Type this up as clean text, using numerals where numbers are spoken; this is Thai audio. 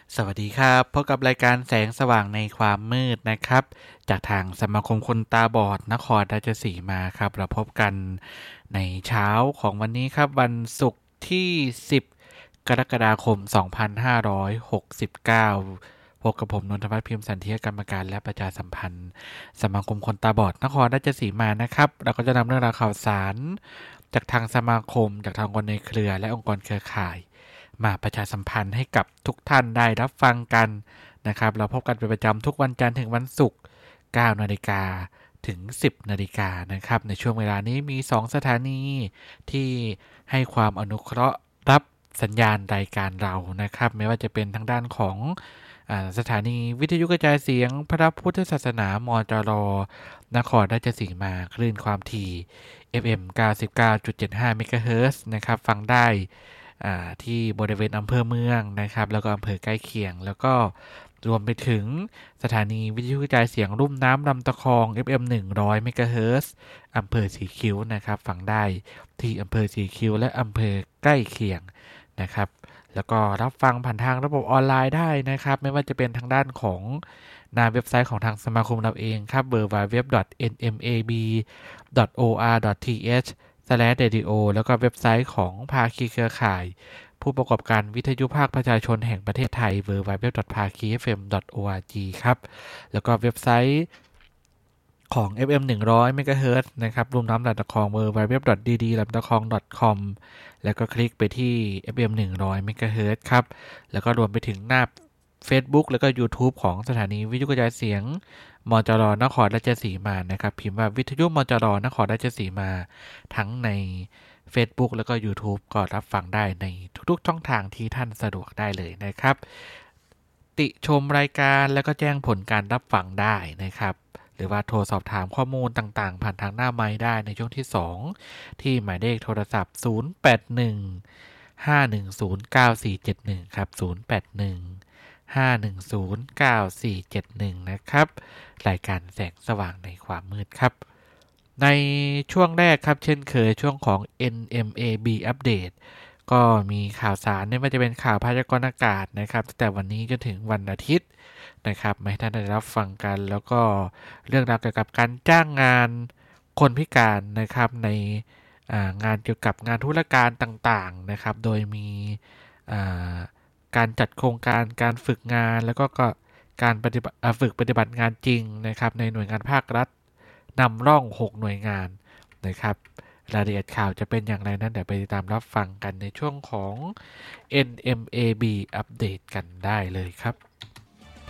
สวัสดีครับพบกับรายการแสงสว่างในความมืดนะครับจากทางสมาคมคนตาบอดนครราชสีมาครับเราพบกันในเช้าของวันนี้ครับวันศุกร์ที่10กรกฎาคม2569พบกับผมนนทวัฒน์พิมพ์สันเทียกรรมการและประชาสัมพันธ์สมาคมคนตาบอดนครราชสีมานะครับเราก็จะนำเรื่องราวข่าวสารจากทางสมาคมจากทางองค์กรในเครือและองค์กรเครือข่ายมาประชาสัมพันธ์ให้กับทุกท่านได้รับฟังกันนะครับเราพบกันเป็นประจำทุกวันจันทร์ถึงวันศุกร์9 นาฬิกาถึง 10 นาฬิกานะครับในช่วงเวลานี้มี2สถานีที่ให้ความอนุเคราะห์รับสัญญาณรายการเรานะครับไม่ว่าจะเป็นทางด้านของสถานีวิทยุกระจายเสียงพระพุทธศาสนามจรนครราชสีมาคลื่นความถี่ FM 99.75 เมกะเฮิรตซ์นะครับฟังได้ที่บริเวณอำเภอเมืองนะครับแล้วก็อำเภอใกล้เคียงแล้วก็รวมไปถึงสถานีวิทยุกระจายเสียงรุ่มน้ำลำตะคอง FM 100 เมกะเฮิรตซ์อำเภอสีคิ้วนะครับฟังได้ที่อำเภอสีคิ้วและอำเภอใกล้เคียงนะครับแล้วก็รับฟังผ่านทางระบบออนไลน์ได้นะครับไม่ว่าจะเป็นทางด้านของหน้าเว็บไซต์ของทางสมาคมเราเองครับ www.nmab.or.th/radio แล้วก็เว็บไซต์ของภาคีเครือข่ายผู้ประกอบการวิทยุภาคประชาชนแห่งประเทศไทย www.phakifm.org ครับแล้วก็เว็บไซต์ของ FM 100 เมกะเฮิรตซ์นะครับรวมน้ำลำตะคอง www.dd.lamtacong.com แล้วก็คลิกไปที่ FM 100 เมกะเฮิรตซ์ครับแล้วก็รวมไปถึงหน้า Facebook แล้วก็ YouTube ของสถานีวิทยุกระจายเสียงมจรนครราชสีมานะครับพิมพ์ว่าวิทยุมจรนครราชสีมาทั้งใน Facebook แล้วก็ YouTube ก็รับฟังได้ในทุกๆช่องทางที่ท่านสะดวกได้เลยนะครับติชมรายการแล้วก็แจ้งผลการรับฟังได้นะครับหรือว่าโทรสอบถามข้อมูลต่างๆผ่านทางหน้าไมค์ได้ในช่วงที่2ที่หมายเลขโทรศัพท์0815109471ครับ0815109471นะครับรายการแสงสว่างในความมืดครับในช่วงแรกครับเช่นเคยช่วงของ NMAB อัปเดตก็มีข่าวสารไม่ว่าจะเป็นข่าวพยากรณ์อากาศนะครับตั้งแต่วันนี้จนถึงวันอาทิตย์นะครับมาให้ท่านได้รับฟังกันแล้วก็เรื่องราวเกี่ยวกับการจ้างงานคนพิการนะครับในงานเกี่ยวกับงานธุรการต่างๆนะครับโดยมีอ่าการจัดโครงการการฝึกงานแล้วก็การฝึกปฏิบัติงานจริงนะครับในหน่วยงานภาครัฐนำร่อง6หน่วยงานนะครับรายละเอียดข่าวจะเป็นอย่างไรนั้นเดี๋ยวไปติดตามรับฟังกันในช่วงของ NMAB อัปเดตกันได้เลยครับ